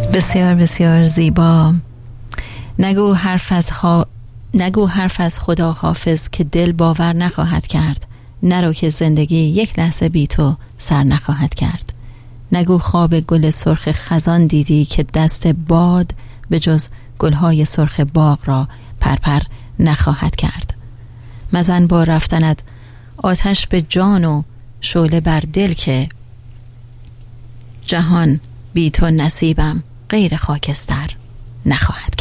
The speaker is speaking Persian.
بسیار بسیار زیبا. نگو حرف از خدا حافظ که دل باور نخواهد کرد. نرو که زندگی یک لحظه بی تو سر نخواهد کرد. نگو خواب گل سرخ خزان دیدی که دست باد به جز گلهای سرخ باغ را پرپر نخواهد کرد. مزن با رفتنت آتش به جان و شعله بر دل که جهان بی تو نصیبم غیر خاکستر نخواهد کرد.